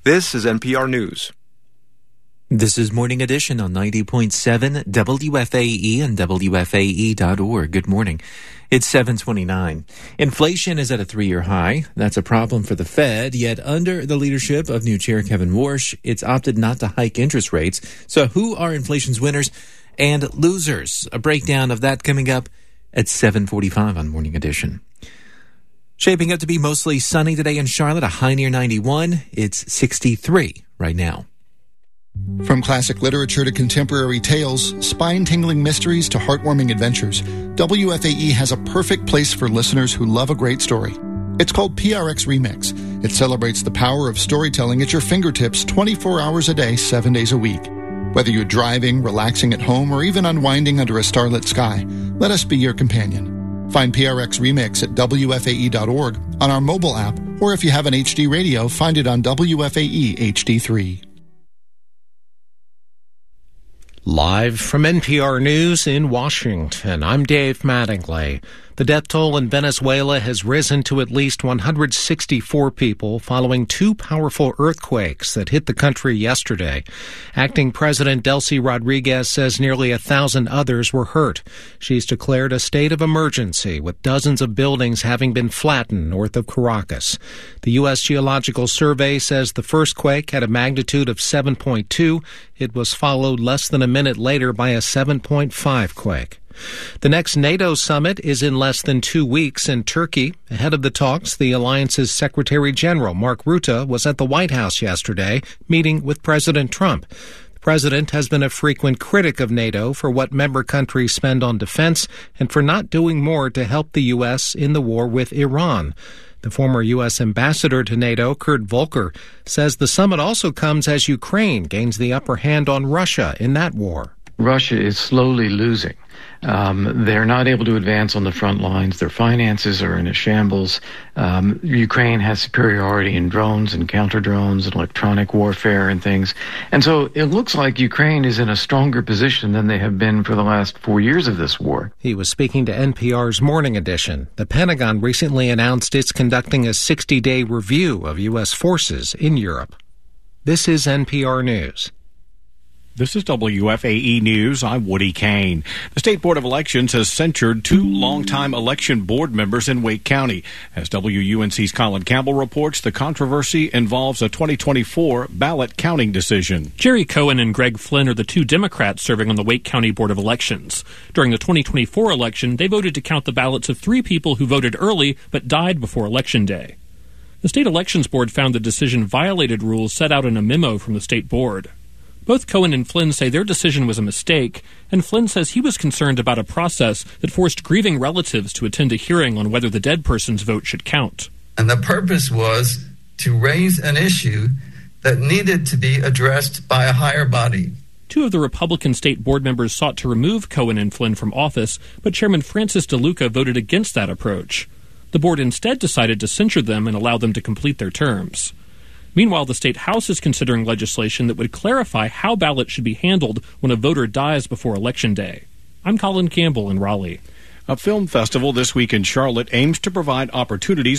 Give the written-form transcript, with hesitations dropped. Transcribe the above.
This is NPR News. This is Morning Edition on 90.7 WFAE and WFAE.org. Good morning. It's 7:29. Inflation is at a 3-year high. That's a problem for the Fed, yet under the leadership of new Chair Kevin Warsh, it's opted not to hike interest rates. So who are inflation's winners and losers? A breakdown of that coming up at 7:45 on Morning Edition. Shaping up to be mostly sunny today in Charlotte, a high near 91. It's 63 right now. From classic literature to contemporary tales, spine-tingling mysteries to heartwarming adventures, WFAE has a perfect place for listeners who love a great story. It's called PRX Remix. It celebrates the power of storytelling at your fingertips 24 hours a day, 7 days a week. Whether you're driving, relaxing at home, or even unwinding under a starlit sky, let us be your companion. Find PRX Remix at WFAE.org, on our mobile app, or if you have an HD radio, find it on WFAE HD3. Live from NPR News in Washington, I'm Dave Mattingly. The death toll in Venezuela has risen to at least 164 people following two powerful earthquakes that hit the country yesterday. Acting President Delcy Rodriguez says nearly 1,000 others were hurt. She's declared a state of emergency, with dozens of buildings having been flattened north of Caracas. The U.S. Geological Survey says the first quake had a magnitude of 7.2. It was followed less than a minute later by a 7.5 quake. The next NATO summit is in less than 2 weeks in Turkey. Ahead of the talks, the alliance's Secretary General, Mark Rutte, was at the White House yesterday, meeting with President Trump. The president has been a frequent critic of NATO for what member countries spend on defense and for not doing more to help the U.S. in the war with Iran. The former U.S. ambassador to NATO, Kurt Volker, says the summit also comes as Ukraine gains the upper hand on Russia in that war. Russia is slowly losing. They're not able to advance on the front lines. Their finances are in a shambles. Ukraine has superiority in drones and counter-drones and electronic warfare and things. And so it looks like Ukraine is in a stronger position than they have been for the last 4 years of this war. He was speaking to NPR's Morning Edition. The Pentagon recently announced it's conducting a 60-day review of U.S. forces in Europe. This is NPR News. This is WFAE News. I'm Woody Kane. The State Board of Elections has censured 2 longtime election board members in Wake County. As WUNC's Colin Campbell reports, the controversy involves a 2024 ballot counting decision. Jerry Cohen and Greg Flynn are the 2 Democrats serving on the Wake County Board of Elections. During the 2024 election, they voted to count the ballots of 3 people who voted early but died before Election Day. The State Elections Board found the decision violated rules set out in a memo from the State Board. Both Cohen and Flynn say their decision was a mistake, and Flynn says he was concerned about a process that forced grieving relatives to attend a hearing on whether the dead person's vote should count. And the purpose was to raise an issue that needed to be addressed by a higher body. 2 of the Republican state board members sought to remove Cohen and Flynn from office, but Chairman Francis DeLuca voted against that approach. The board instead decided to censure them and allow them to complete their terms. Meanwhile, the state house is considering legislation that would clarify how ballots should be handled when a voter dies before Election Day. I'm Colin Campbell in Raleigh. A film festival this week in Charlotte aims to provide opportunities